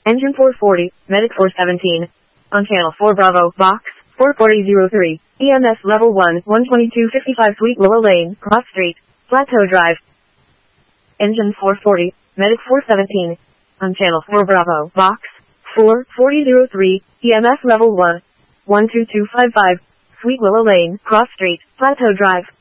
Engine 440, Medic 417. On channel 4 Bravo, box 44003. EMS level 1, 12255 Sweet Willow Lane, Cross Street, Plateau Drive. Engine 440, Medic 417. On channel 4 Bravo, box 44003. EMS level 1, 12255 Sweet Willow Lane, Cross Street, Plateau Drive.